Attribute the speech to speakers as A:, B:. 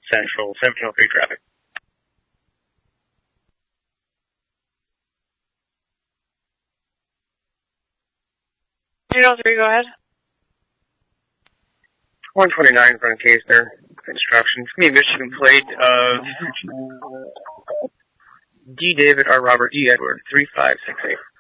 A: Central, 1703 traffic.
B: 803, go ahead.
A: 129 in front of case there. Instructions. Give me a Michigan plate of D. David R. Robert E. Edward 3568.